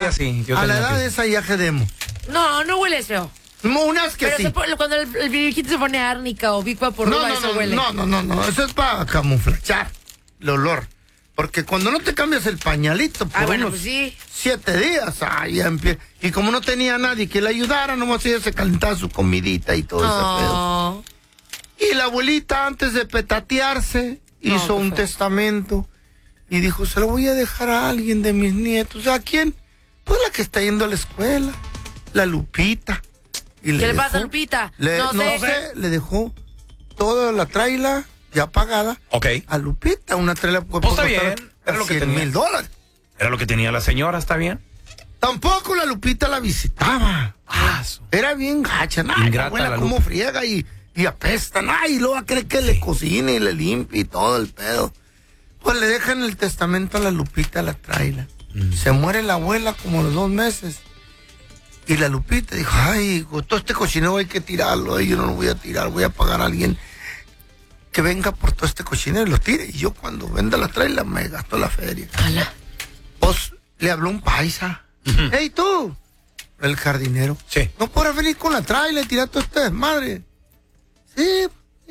esa sí. A la edad de esa ya quedemos. No huele feo. Unas que Pero sí. cuando el viejito se pone árnica o Big Vaporub, eso huele. No, eso es para camuflar el olor. Porque cuando no te cambias el pañalito por unos pues sí. 7 días, ya empieza. Y como no tenía nadie que le ayudara, nomás ella se calentaba su comidita y todo ese pedo. Y la abuelita, antes de petatearse, hizo un testamento y dijo, se lo voy a dejar a alguien de mis nietos. ¿A quién? Pues la que está yendo a la escuela, la Lupita. Y ¿Qué le pasa a Lupita? No sé, le dejó toda la traila ya pagada a Lupita, una traila pues está bien, era lo que tenía. $100,000. Era lo que tenía la señora, ¿está bien? Tampoco la Lupita la visitaba. Era bien gacha, la abuela como friega y apesta, y luego cree que le cocina y le limpia y todo el pedo. Pues le dejan el testamento a la Lupita la traila. Se muere la abuela como a los 2 meses. Y la Lupita dijo, ay, todo este cochinero hay que tirarlo, yo no lo voy a tirar, voy a pagar a alguien que venga por todo este cochinero y lo tire. Y yo cuando venda la traila me gasto la feria. Pues le habló un paisa. Hey, tú, el jardinero. Sí. No podrás venir con la traila y tirar todo este desmadre. Sí,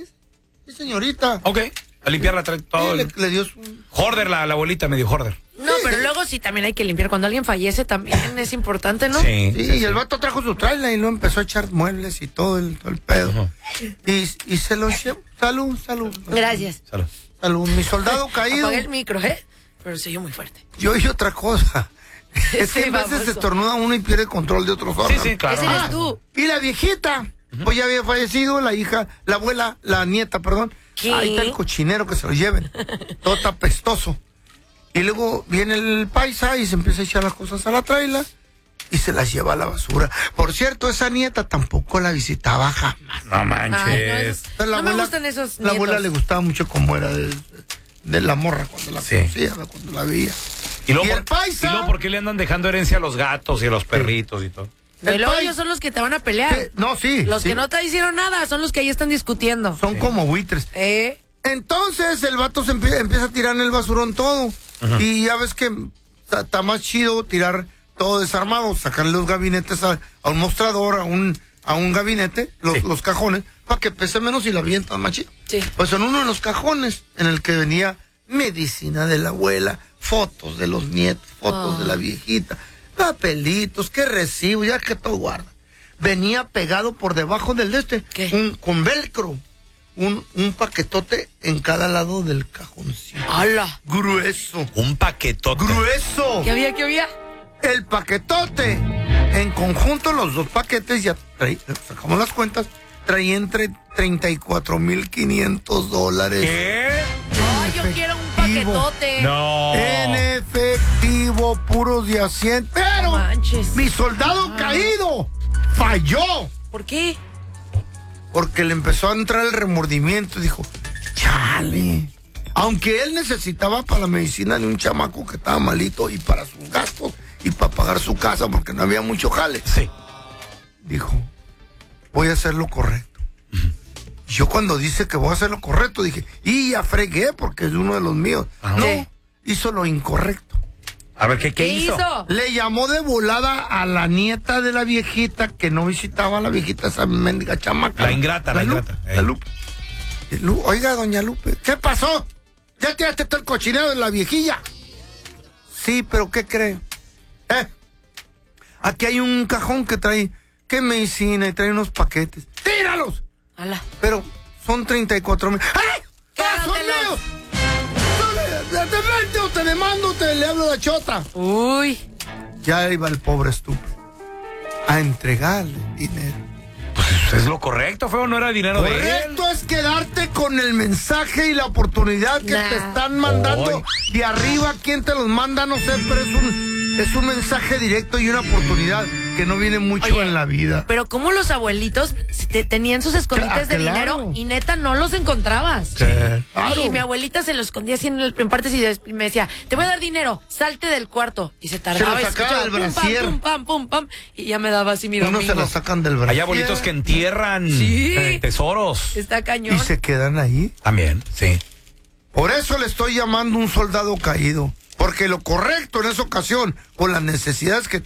señorita. Ok, a limpiar la traila todo. Le dio su... Jorder, la abuelita me dio Jorder. No, pero luego sí también hay que limpiar. Cuando alguien fallece también es importante, ¿no? Sí, y el vato trajo su traila y luego empezó a echar muebles y todo el pedo. Y se lo llevó. Salud. Gracias. Salud, mi soldado caído. Apagué el micro, pero se oyó muy fuerte. Yo oí otra cosa. Es que a veces se estornuda uno y pierde control de otros órganos. Sí, claro. Ese eres tú. Y la viejita, pues ya había fallecido, la hija, la abuela, la nieta, perdón. ¿Qué? Ahí está el cochinero que se lo lleven. Todo está pestoso. Y luego viene el paisa y se empieza a echar las cosas a la traila y se las lleva a la basura. Por cierto, esa nieta tampoco la visitaba jamás. No manches. No me gustan esos La abuela nietos. le gustaba mucho cómo era de la morra cuando la conocía, cuando la veía. Y luego, el paisa. ¿Y luego por qué le andan dejando herencia a los gatos y a los perritos y todo? Y luego ellos son los que te van a pelear. Sí. Los que no te hicieron nada son los que ahí están discutiendo. Son como buitres. Entonces el vato se empieza a tirar en el basurón todo. Y ya ves que está más chido tirar todo desarmado, sacarle los gabinetes a un mostrador, a un gabinete, los cajones, para que pese menos y la avientan más chido. Sí. Pues en uno de los cajones en el que venía medicina de la abuela, fotos de los nietos, fotos de la viejita, papelitos, qué recibo, ya que todo guarda. Venía pegado por debajo del con velcro. Un paquetote en cada lado del cajoncito. ¡Hala! Grueso. Un paquetote. ¡Grueso! ¿Qué había? El paquetote. En conjunto, los 2 paquetes, ya sacamos las cuentas, traía entre $34,500. ¿Qué? ¡Ay, yo quiero un paquetote! No. En efectivo, puros de asiento. Pero No manches. mi soldado caído falló. ¿Por qué? Porque le empezó a entrar el remordimiento y dijo, chale. Aunque él necesitaba para la medicina de un chamaco que estaba malito y para sus gastos y para pagar su casa porque no había mucho jale. Sí. Dijo, voy a hacer lo correcto. Yo cuando dice que voy a hacer lo correcto dije, y ya fregué porque es uno de los míos. No, hizo lo incorrecto. A ver, ¿qué hizo? Le llamó de volada a la nieta de la viejita que no visitaba a la viejita, esa mendiga chamaca. La ingrata. La Lupe. Oiga, doña Lupe, ¿qué pasó? ¿Ya tiraste todo el cochinero de la viejilla? Sí, pero ¿qué cree? Aquí hay un cajón que trae, ¿qué medicina? Y trae unos paquetes. ¡Tíralos! ¡Hala! Pero son 34,000. ¡Ay! ¡Son míos! Te demando, le hablo de chota. Uy. Ya iba el pobre estúpido a entregarle dinero. Pues es lo correcto, feo, no era dinero de él. Correcto es quedarte con el mensaje y la oportunidad que te están mandando de arriba. ¿Quién te los manda? No sé, pero es un mensaje directo y una oportunidad que no viene mucho en la vida. Pero como los abuelitos tenían sus escondites de dinero y neta no los encontrabas. Claro. Y mi abuelita se los escondía así en partes y me decía, te voy a dar dinero, salte del cuarto. Y se tardaba. Se lo sacaba del brasier. Pum, y ya me daba así mi Uno domingo. se lo sacan del brasier. Hay abuelitos que entierran tesoros. Está cañón. Y se quedan ahí. También, sí. Por eso le estoy llamando un soldado caído. Porque lo correcto en esa ocasión, con las necesidades que